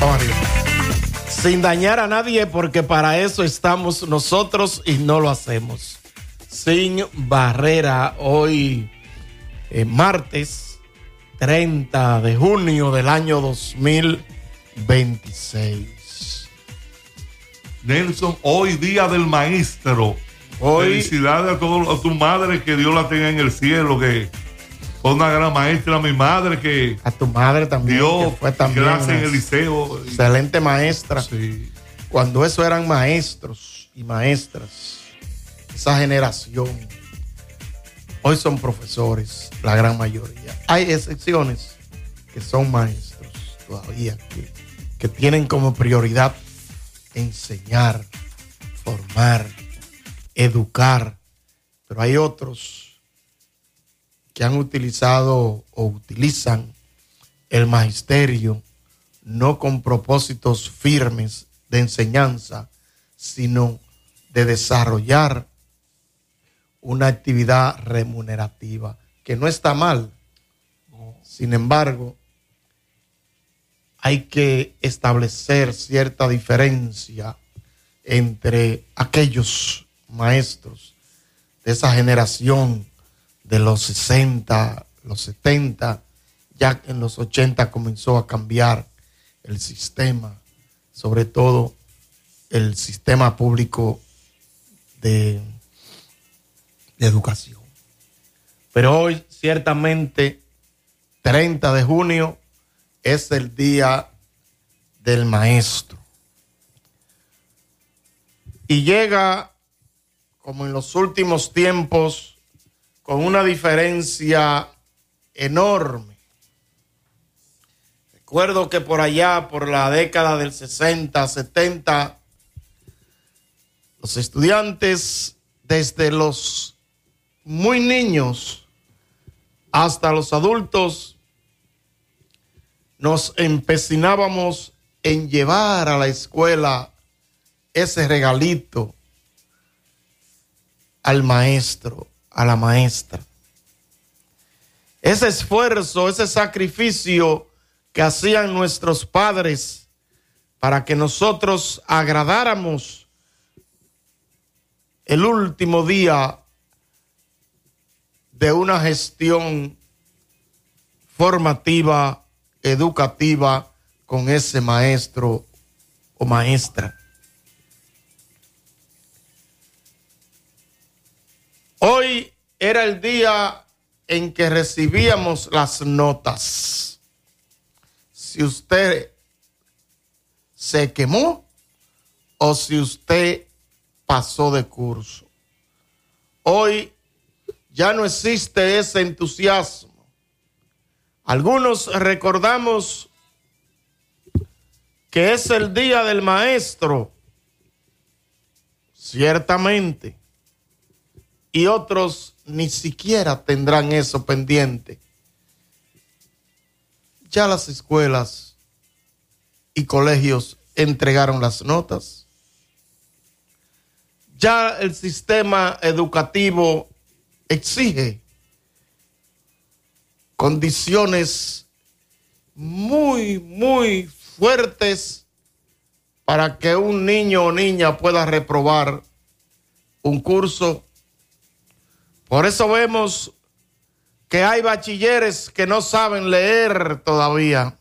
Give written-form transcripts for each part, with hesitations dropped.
Vamos arriba. Sin dañar a nadie, porque para eso estamos nosotros y no lo hacemos. Sin barrera, hoy martes 30 de junio del año 2026. Nelson, hoy día del maestro. Hoy, felicidades a tu madre, que Dios la tenga en el cielo, que fue una gran maestra, mi madre, que a tu madre también, dio que fue también clase en el liceo. Excelente maestra. Sí. Cuando eso eran maestros y maestras, esa generación, hoy son profesores, la gran mayoría. Hay excepciones que son maestros todavía, que tienen como prioridad enseñar, formar, educar, pero hay otros que han utilizado o utilizan el magisterio no con propósitos firmes de enseñanza, sino de desarrollar una actividad remunerativa, que no está mal. Sin embargo, hay que establecer cierta diferencia entre aquellos maestros de esa generación de los 60, los 70, ya en los 80 comenzó a cambiar el sistema, sobre todo el sistema público de educación. Pero hoy, ciertamente, 30 de junio es el Día del Maestro. Y llega, como en los últimos tiempos, con una diferencia enorme. Recuerdo que por allá, por la década del 60, 70, los estudiantes, desde los muy niños hasta los adultos, nos empecinábamos en llevar a la escuela ese regalito al maestro, a la maestra. Ese esfuerzo, ese sacrificio que hacían nuestros padres para que nosotros agradáramos el último día de una gestión formativa, educativa, con ese maestro o maestra. Hoy era el día en que recibíamos las notas. Si usted se quemó o si usted pasó de curso. Hoy ya no existe ese entusiasmo. Algunos recordamos que es el día del maestro, ciertamente, y otros ni siquiera tendrán eso pendiente. Ya las escuelas y colegios entregaron las notas. Ya el sistema educativo exige condiciones muy, muy fuertes para que un niño o niña pueda reprobar un curso. Por eso vemos que hay bachilleres que no saben leer todavía.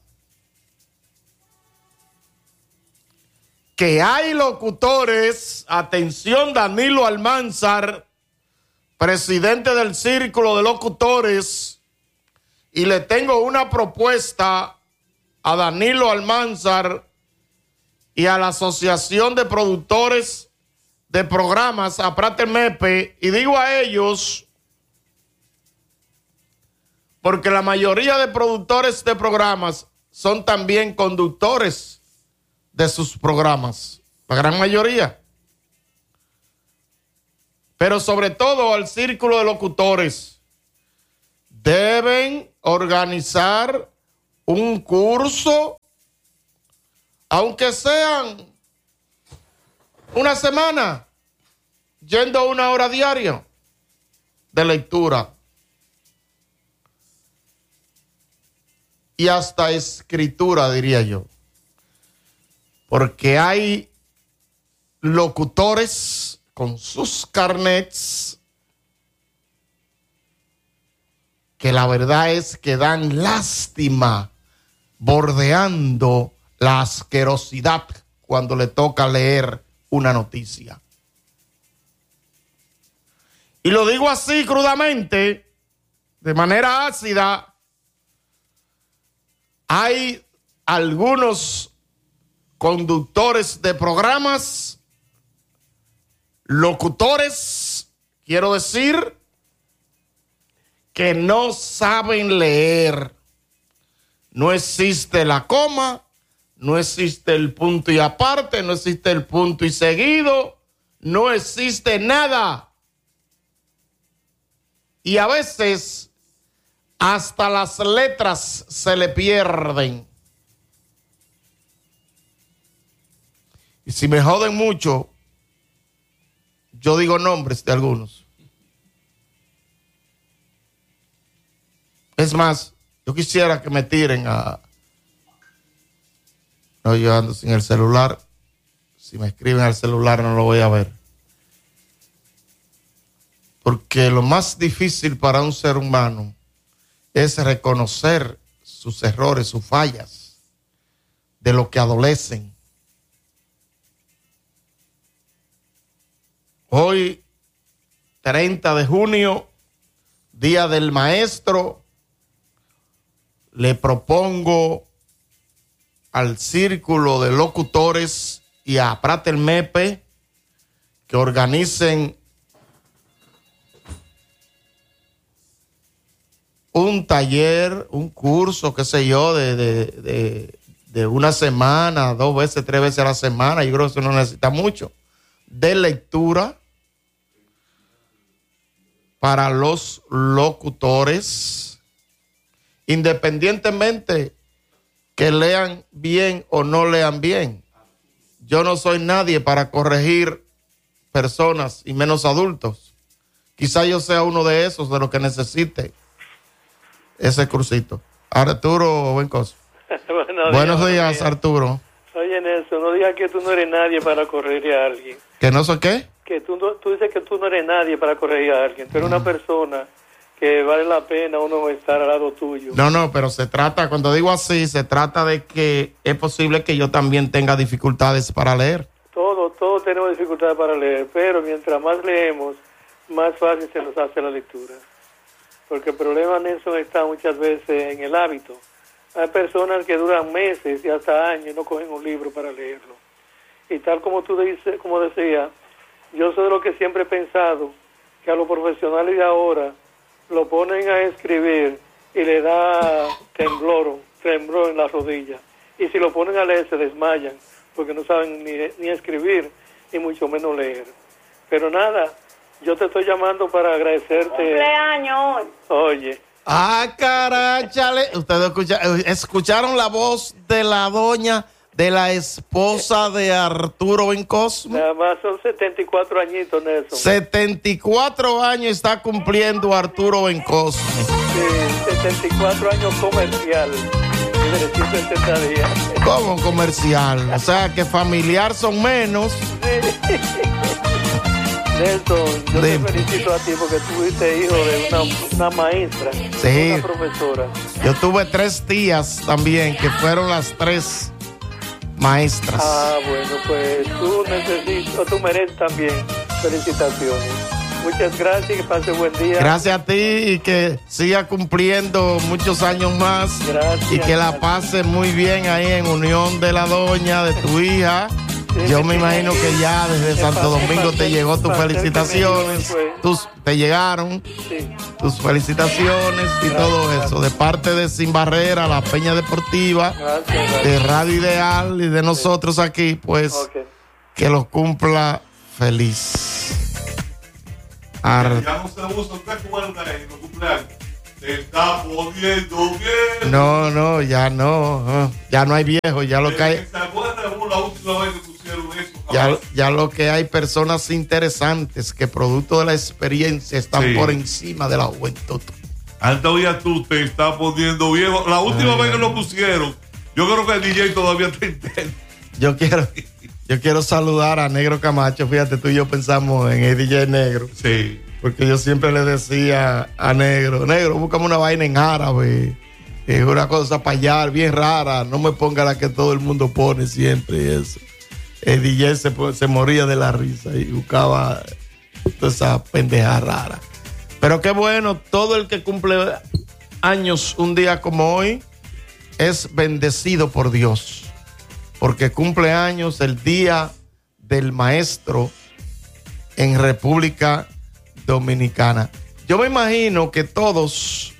Que hay locutores, atención, Danilo Almanzar, presidente del Círculo de Locutores, y le tengo una propuesta a Danilo Almanzar y a la Asociación de Productores de Programas, a Pratemepe, y digo a ellos porque la mayoría de productores de programas son también conductores de sus programas, la gran mayoría. Pero sobre todo al Círculo de Locutores, deben organizar un curso, aunque sean una semana, yendo 1 hora diaria de lectura y hasta escritura, diría yo. porque hay locutores con sus carnets que la verdad es que dan lástima, bordeando la asquerosidad cuando le toca leer una noticia. Y lo digo así crudamente, de manera ácida. Hay algunos conductores de programas, locutores, quiero decir, que no saben leer. No existe la coma, no existe el punto y aparte, no existe el punto y seguido, no existe nada. Y a veces hasta las letras se le pierden. Y si me joden mucho, yo digo nombres de algunos. Es más, yo quisiera que me tiren a... No, yo ando sin el celular. Si me escriben al celular no lo voy a ver. Porque lo más difícil para un ser humano es reconocer sus errores, sus fallas, de lo que adolecen. Hoy, 30 de junio, Día del Maestro, le propongo al Círculo de Locutores y a Prater Mepe que organicen un taller, un curso, qué sé yo, de una semana, 2 veces, 3 veces a la semana. Yo creo que eso no necesita mucho, de lectura para los locutores, independientemente que lean bien o no lean bien. Yo no soy nadie para corregir personas y menos adultos. Quizá yo sea uno de esos, de los que necesite ese cursito. Arturo Bencos. Buenos días, Arturo. Oye, Nelson, no digas que tú no eres nadie para corregir a alguien. ¿Que no soy qué? Que tú dices que tú no eres nadie para corregir a alguien. Tú eres una persona que vale la pena uno estar al lado tuyo. No, pero se trata, cuando digo así, se trata de que es posible que yo también tenga dificultades para leer. Todos tenemos dificultades para leer, pero mientras más leemos, más fácil se nos hace la lectura. Porque el problema, Nelson, está muchas veces en el hábito. Hay personas que duran meses y hasta años y no cogen un libro para leerlo. Y tal como tú dices, como decía, yo soy de lo que siempre he pensado, que a los profesionales de ahora lo ponen a escribir y le da temblor en la rodilla. Y si lo ponen a leer se desmayan, porque no saben ni escribir, ni mucho menos leer. Pero nada, yo te estoy llamando para agradecerte. Cumpleaños hoy. Oye. Ah, caráchale. Ustedes escucharon la voz de la doña, de la esposa de Arturo Bencosme. Nada más son 74 añitos, Nelson. 74 años está cumpliendo Arturo Bencosme. Sí, 74 años comercial. Y 370 días. ¿Cómo comercial? O sea, que familiar son menos. Sí. Nelson, yo te felicito a ti porque tú fuiste hijo de una maestra, sí, una profesora. Yo tuve 3 tías también, que fueron las 3 maestras. Ah, bueno, pues tú mereces también felicitaciones. Muchas gracias y que pase buen día. Gracias a ti y que siga cumpliendo muchos años más. Gracias. Y que la pase muy bien ahí en Unión de la Doña, de tu hija. Yo me imagino que ya desde Santo Domingo te llegó tus felicitaciones, te llegaron tus felicitaciones y todo eso, de parte de Sin Barrera, la Peña Deportiva, de Radio Ideal y de nosotros aquí, pues que los cumpla feliz. Ya no se usa, ¿usted cuenta en los cumpleaños? Se está poniendo bien. No, ya no hay viejo, ya lo que hay. ¿Se acuerdan la última vez que pusieron eso? Ya lo que hay personas interesantes que producto de la experiencia están por encima de la juventud. Antes ya tú te estás poniendo viejo. La última vez que lo pusieron, yo creo que el DJ todavía te entiende. Yo quiero saludar a Negro Camacho. Fíjate, tú y yo pensamos en el DJ Negro. Sí. Porque yo siempre le decía a Negro, búscame una vaina en árabe. Es una cosa para allá, bien rara. No me ponga la que todo el mundo pone siempre y eso. El DJ se moría de la risa y buscaba toda esa pendeja rara. Pero qué bueno, todo el que cumple años un día como hoy es bendecido por Dios. Porque cumple años el Día del Maestro en República Dominicana. Yo me imagino que todos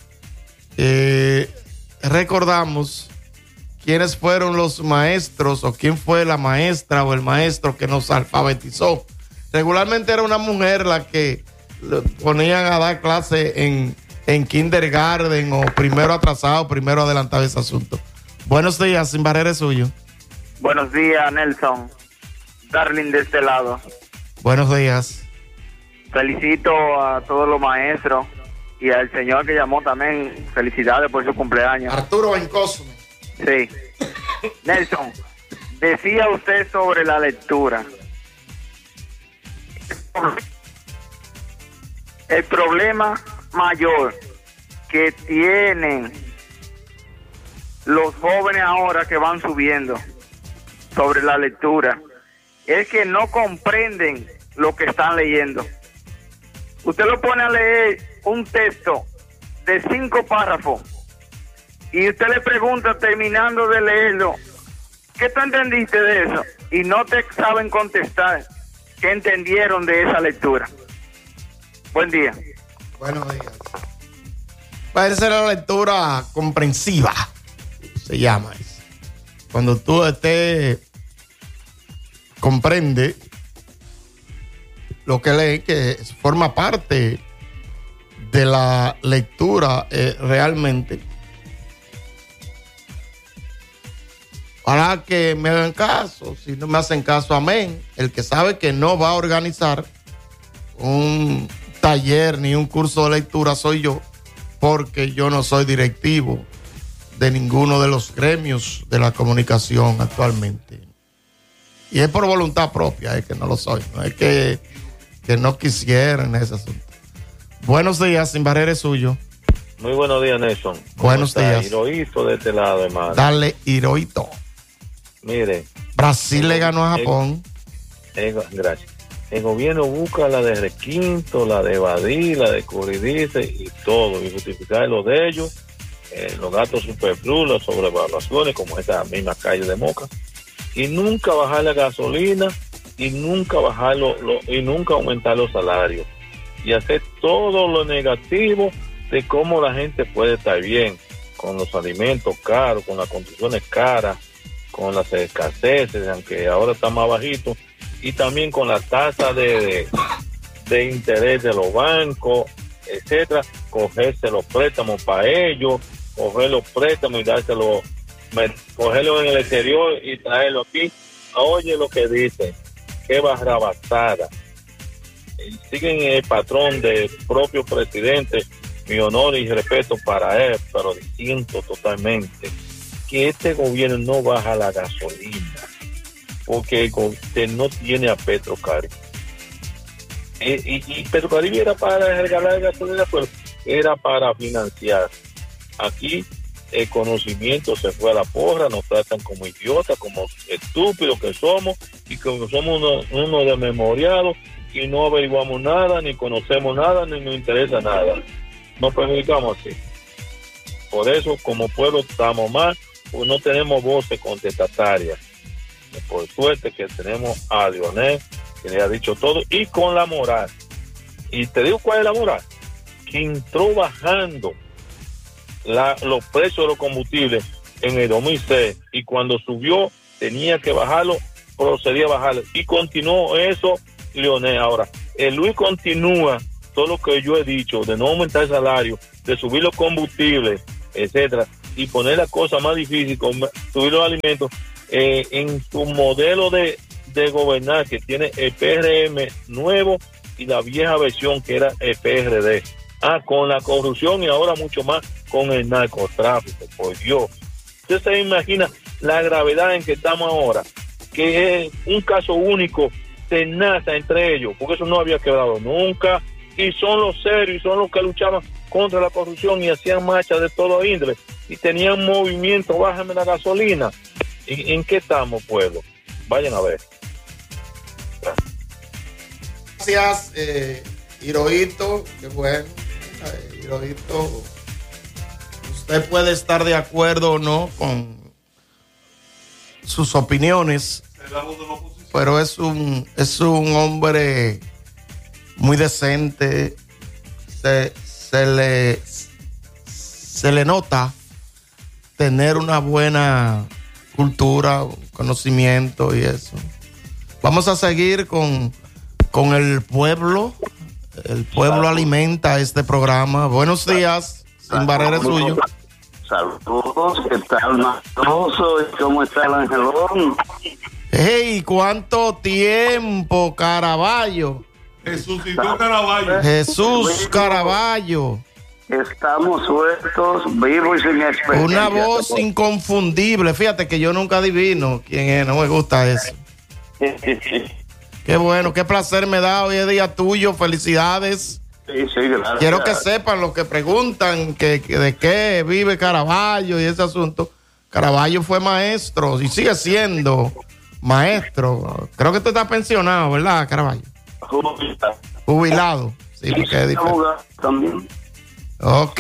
recordamos quiénes fueron los maestros o quién fue la maestra o el maestro que nos alfabetizó. Regularmente era una mujer la que ponían a dar clase en kindergarten o primero atrasado, primero adelantado ese asunto. Buenos días, Sin Barrera es suyo. Buenos días, Nelson. Darling de este lado. Buenos días. Felicito a todos los maestros y al señor que llamó también. Felicidades por su cumpleaños. Arturo Bencosme. Sí. Nelson, decía usted sobre la lectura. El problema mayor que tienen los jóvenes ahora que van subiendo sobre la lectura es que no comprenden lo que están leyendo. Usted lo pone a leer un texto de 5 párrafos y usted le pregunta terminando de leerlo, ¿qué tú entendiste de eso? Y no te saben contestar qué entendieron de esa lectura. Buen día. Buenos días. Puede ser la lectura comprensiva, se llama eso. Cuando tú comprende lo que lee, que forma parte de la lectura realmente. Ojalá que me hagan caso. Si no me hacen caso, amén. El que sabe que no va a organizar un taller ni un curso de lectura soy yo, porque yo no soy directivo de ninguno de los gremios de la comunicación actualmente. Y es por voluntad propia, es que no lo soy. No es que no quisieran ese asunto. Buenos días, Sin Barrera es suyo. Muy buenos días, Nelson. Buenos días. Hirohito de este lado, hermano. Dale, Hirohito. Mire. Brasil le ganó a Japón. Gracias. El gobierno busca la de requinto, la de evadir, la de cubrirse y todo, y justificar lo de ellos, los gastos superfluos, las sobrevaluaciones, como esta misma calle de Moca, y nunca bajar la gasolina, y nunca y nunca aumentar los salarios, y hacer todo lo negativo de cómo la gente puede estar bien, con los alimentos caros, con las construcciones caras, con las escaseces, aunque ahora está más bajito, y también con la tasa de interés de los bancos, etcétera, cogerse los préstamos para ellos, coger los préstamos y dárselo, cogerlo en el exterior y traerlo aquí. Oye lo que dice, qué barrabasada. Siguen el patrón del propio presidente, mi honor y respeto para él, pero distinto totalmente, que este gobierno no baja la gasolina, porque no tiene a Petrocaribe. Y Petrocaribe era para regalar gasolina, pero era para financiar. Aquí el conocimiento se fue a la porra, nos tratan como idiotas, como estúpidos que somos, y como somos unos desmemoriados, y no averiguamos nada, ni conocemos nada, ni nos interesa nada. Nos perjudicamos así. Por eso, como pueblo, estamos mal, porque no tenemos voces contestatarias. Por suerte que tenemos a Lionel, que le ha dicho todo, y con la moral. Y te digo cuál es la moral, que entró bajando los precios de los combustibles en el 2006, y cuando subió tenía que bajarlo, procedía a bajarlo, y continuó eso Lionel. Ahora, el Luis continúa todo lo que yo he dicho, de no aumentar el salario, de subir los combustibles, etcétera, y poner la cosa más difícil, subir los alimentos, en su modelo de gobernar, que tiene el PRM nuevo y la vieja versión que era el PRD. Con la corrupción y ahora mucho más con el narcotráfico, por Dios. Usted se imagina la gravedad en que estamos ahora, que es un caso único, tenaza entre ellos, porque eso no había quebrado nunca, y son los serios, y son los que luchaban contra la corrupción y hacían marchas de todo índole, y tenían movimiento, bájame la gasolina. ¿En qué estamos, pueblo? Vayan a ver. Gracias, Hirohito, qué bueno. Hirohito, usted puede estar de acuerdo o no con sus opiniones, pero es un hombre muy decente. Se le nota tener una buena cultura, conocimiento y eso. Vamos a seguir con el pueblo. El pueblo alimenta este programa. Buenos días, Sin Barrera es suyo. Saludos, ¿qué tal, Matoso? ¿Cómo está el Angelón? Hey, ¿cuánto tiempo, Caraballo? Jesucito Caraballo. Jesús Caraballo. Estamos sueltos, vivos y sin experiencia. Una voz inconfundible. Fíjate que yo nunca adivino quién es, no me gusta eso. Qué bueno, qué placer me da. Hoy es día tuyo, felicidades. Sí, gracias. Quiero que sepan los que preguntan que de qué vive Caraballo y ese asunto. Caraballo fue maestro y sigue siendo maestro. Creo que tú estás pensionado, ¿verdad, Caraballo? Jubilado. Sí, porque es diferente. También. Ok.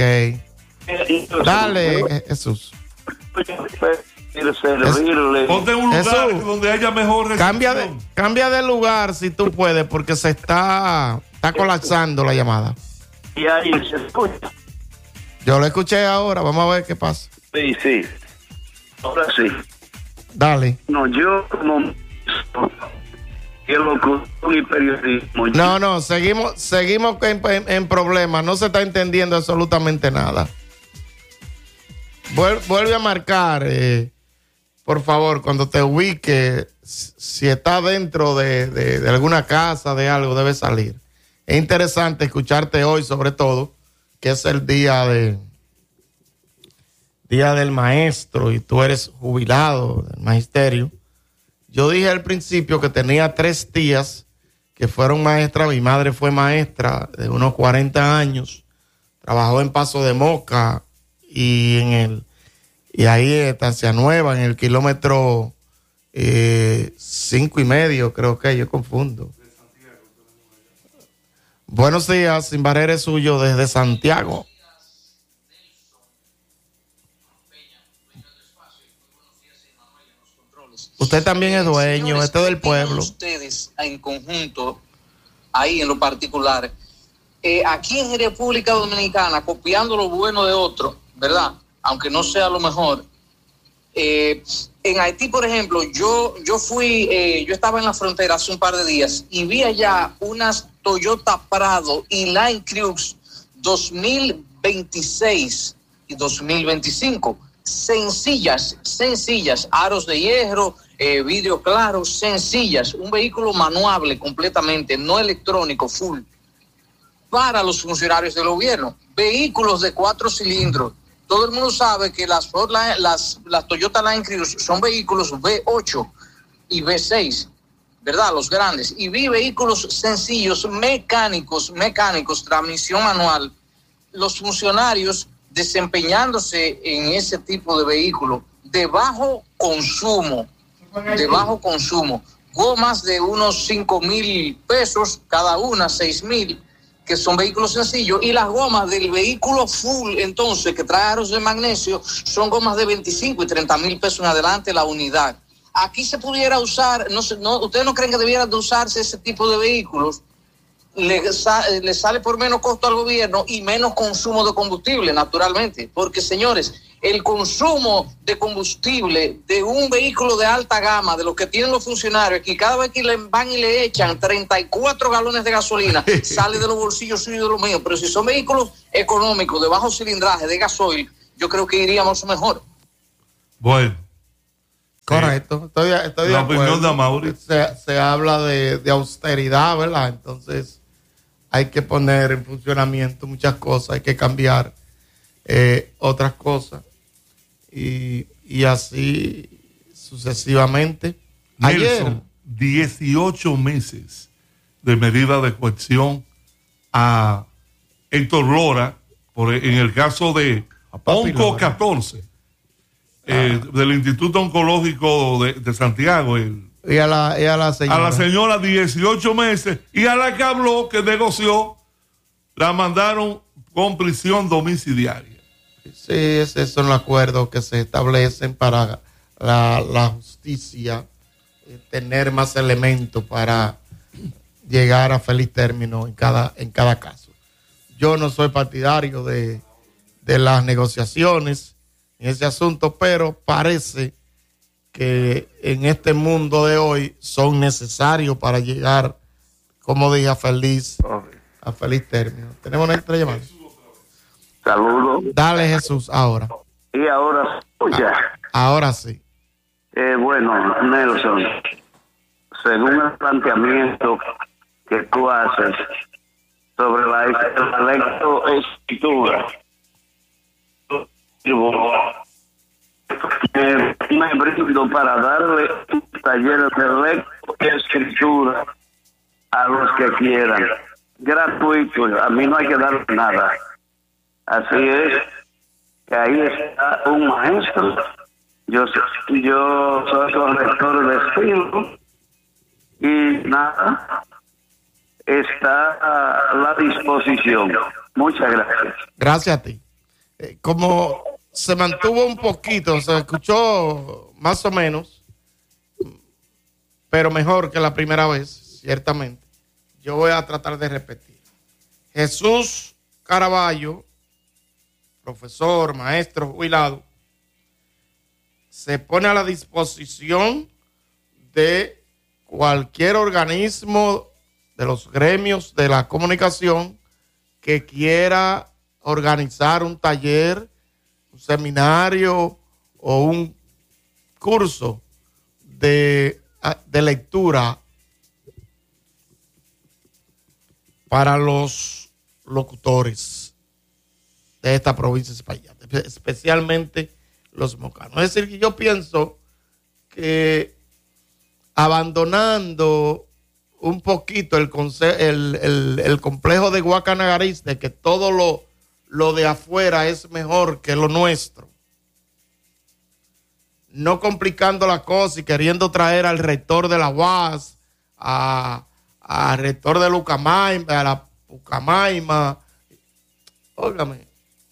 Dale, Jesús. Ponte en un lugar Jesús, donde haya mejor recepción. Cambia de lugar si tú puedes, porque se está colapsando la llamada. Y ahí se escucha. Yo lo escuché ahora, vamos a ver qué pasa. Sí. Ahora sí. Dale. No, yo como que locutor y periodismo. No, seguimos en problemas, no se está entendiendo absolutamente nada. Vuelve a marcar, por favor, cuando te ubique, si está dentro de alguna casa, de algo, debe salir. Es interesante escucharte hoy, sobre todo, que es el día del maestro y tú eres jubilado del magisterio. Yo dije al principio que tenía 3 tías que fueron maestras. Mi madre fue maestra de unos 40 años, trabajó en Paso de Moca y ahí en Estancia Nueva, en el kilómetro 5.5, creo que yo confundo. Buenos días, Sin Barrera es suyo desde Santiago. Usted también es dueño, señores, este es del pueblo. Ustedes en conjunto, ahí en lo particular, aquí en República Dominicana, copiando lo bueno de otro, ¿verdad? Aunque no sea lo mejor. En Haití, por ejemplo, yo estaba en la frontera hace un par de días y vi allá unas Toyota Prado y Line Cruz 2026 y 2025. Sencillas, aros de hierro, vidrio claro, sencillas, un vehículo manuable completamente, no electrónico, full, para los funcionarios del gobierno. Vehículos de 4 cilindros. Todo el mundo sabe que las Toyota Land Cruiser son vehículos V8 y V6, ¿verdad? Los grandes. Y vi vehículos sencillos, mecánicos, transmisión manual. Los funcionarios desempeñándose en ese tipo de vehículo de bajo consumo, gomas de unos 5,000 pesos cada una, 6,000, que son vehículos sencillos, y las gomas del vehículo full, entonces, que trae aros de magnesio, son gomas de 25 y 30,000 pesos en adelante la unidad. Aquí se pudiera usar, ¿ustedes no creen que debiera de usarse ese tipo de vehículos? Le sale por menos costo al gobierno y menos consumo de combustible, naturalmente, porque, señores, el consumo de combustible de un vehículo de alta gama, de los que tienen los funcionarios, que cada vez que le van y le echan 34 galones de gasolina, sale de los bolsillos suyos y de los míos. Pero si son vehículos económicos, de bajo cilindraje, de gasoil, yo creo que iríamos mejor. Bueno. Correcto, estoy de acuerdo. La opinión de Amaury. Se habla de austeridad, ¿verdad? Entonces hay que poner en funcionamiento muchas cosas, hay que cambiar otras cosas y así sucesivamente. Nelson, 18 meses de medida de coerción a Héctor Lora, en el caso de Onco 14, del Instituto Oncológico de Santiago. Y a la señora. A la señora 18 meses, y a la que habló, que negoció, la mandaron con prisión domiciliaria. Sí, esos son los acuerdos que se establecen para la justicia, tener más elementos para llegar a feliz término en cada caso. Yo no soy partidario de las negociaciones en ese asunto, pero parece que en este mundo de hoy son necesarios para llegar, como dije, a feliz término. Tenemos una llamada. Saludos. Dale, Jesús, ahora. Y ahora, escucha. Ahora sí. Bueno, Nelson, según el planteamiento que tú haces sobre la lectoescritura, me brindo para darle talleres de lectoescritura a los que quieran, gratuito, a mí no hay que darle nada. Así es, que ahí está un maestro, yo soy corrector de estilo y nada, está a la disposición. Muchas gracias. Gracias a ti. Como se mantuvo un poquito, se escuchó más o menos, pero mejor que la primera vez, ciertamente. Yo voy a tratar de repetir. Jesús Caraballo, profesor, maestro, jubilado, se pone a la disposición de cualquier organismo de los gremios de la comunicación que quiera organizar un taller, un seminario o un curso de lectura para los locutores de esta provincia de Espaillat, especialmente los mocanos. Es decir, que yo pienso que abandonando un poquito el complejo de Guacanagariz, de que todo lo de afuera es mejor que lo nuestro, no complicando la cosa y queriendo traer al rector de la UAS, al rector de Lucamaima, a la Pucamaima. Óigame,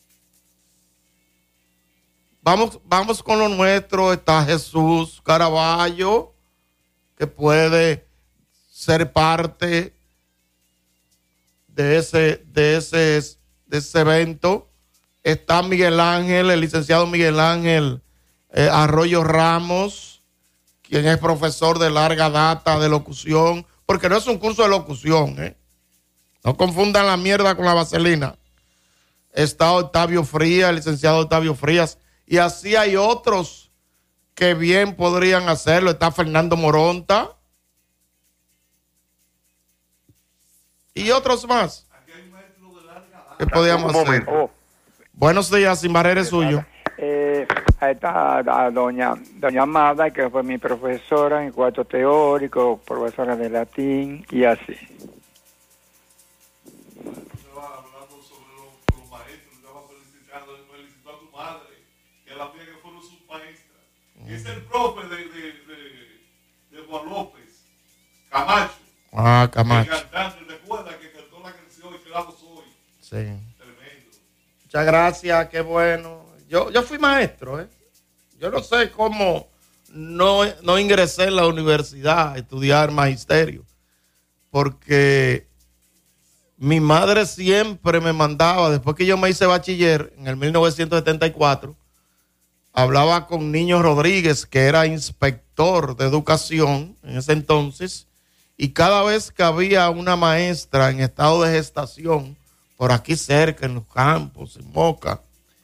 vamos con lo nuestro. Está Jesús Caraballo, que puede ser parte de ese evento. Está Miguel Ángel, el licenciado Miguel Ángel Arroyo Ramos, quien es profesor de larga data de locución, porque no es un curso de locución, no confundan la mierda con la vaselina. Está Octavio Frías, el licenciado Octavio Frías, y así hay otros que bien podrían hacerlo. Está Fernando Moronta y otros más que podíamos hacer. Buenos días, Sin Barrera es suyo. Ahí está doña Amada, que fue mi profesora en cuarto teórico, profesora de latín y así. Hablando sobre los maestros, estaba felicitando a tu madre, que la mía que fueron sus maestras. Es el profe de Juan López, Camacho. Camacho. El cantante, recuerda que cantó la canción y que la voz hoy. Sí. Tremendo. Muchas gracias, qué bueno. Yo fui maestro, Yo no sé cómo no ingresé en la universidad a estudiar magisterio, porque mi madre siempre me mandaba, después que yo me hice bachiller en el 1974, hablaba con Niño Rodríguez, que era inspector de educación en ese entonces, y cada vez que había una maestra en estado de gestación, por aquí cerca, en los campos, en Moca,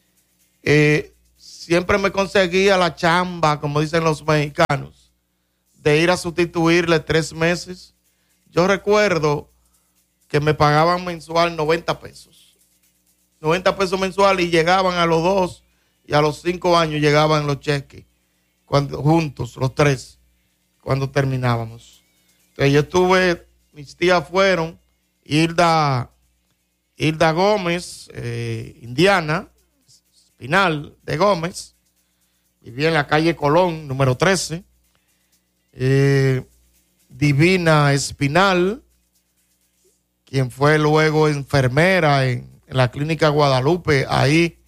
siempre me conseguía la chamba, como dicen los mexicanos, de ir a sustituirle 3 meses. Yo recuerdo que me pagaban mensual 90 pesos. 90 pesos mensual, y llegaban a los 2 y a los 5 años llegaban los cheques. juntos, los tres, cuando terminábamos. Entonces mis tías fueron Hilda Gómez, Indiana Espinal de Gómez, vivía en la calle Colón, número 13. Divina Espinal, quien fue luego enfermera en la clínica Guadalupe, ahí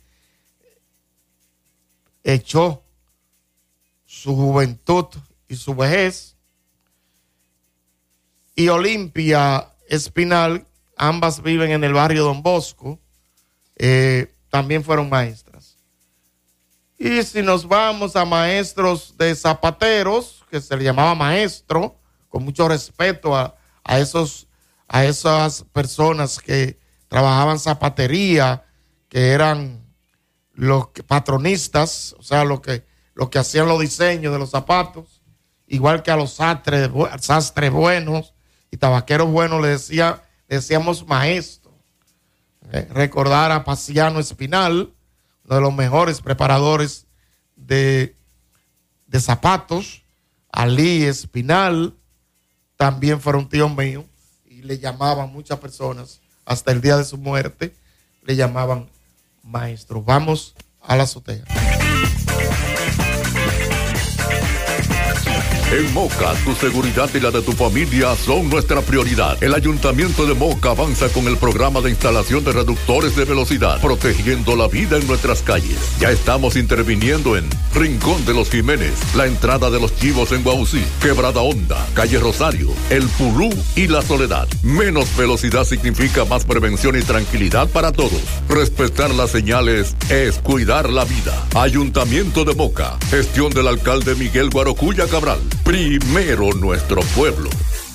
echó su juventud y su vejez. Y Olimpia Espinal, ambas viven en el barrio Don Bosco, también fueron maestras. Y si nos vamos a maestros de zapateros, que se le llamaba maestro, con mucho respeto a esas personas que trabajaban zapatería, que eran los patronistas, o sea, los que hacían los diseños de los zapatos, igual que a los sastres buenos y tabaqueros buenos le decíamos maestro. Recordar a Paciano Espinal, uno de los mejores preparadores de zapatos. Ali Espinal también fue un tío mío y le llamaban muchas personas, hasta el día de su muerte, le llamaban maestro. Vamos a la azotea. En Moca, tu seguridad y la de tu familia son nuestra prioridad. El Ayuntamiento de Moca avanza con el programa de instalación de reductores de velocidad, protegiendo la vida en nuestras calles. Ya estamos interviniendo en Rincón de los Jiménez, la entrada de los Chivos en Guaucí, Quebrada Honda, Calle Rosario, El Pulú y La Soledad. Menos velocidad significa más prevención y tranquilidad para todos. Respetar las señales es cuidar la vida. Ayuntamiento de Moca, gestión del alcalde Miguel Guarocuya Cabral. Primero nuestro pueblo.